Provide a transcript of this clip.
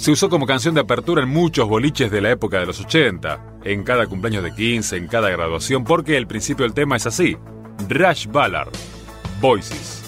Se usó como canción de apertura en muchos boliches de la época de los 80, en cada cumpleaños de 15, en cada graduación, porque el principio del tema es así: Rush Ballad, Voices.